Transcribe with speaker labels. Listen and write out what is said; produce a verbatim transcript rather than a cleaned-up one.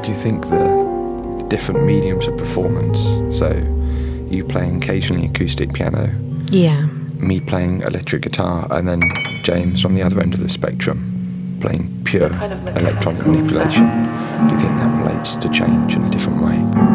Speaker 1: Do you think the different mediums of performance, so you playing occasionally acoustic piano,
Speaker 2: yeah,
Speaker 1: me playing electric guitar, and then James on the other end of the spectrum playing pure electronic manipulation, do you think that relates to change in a different way?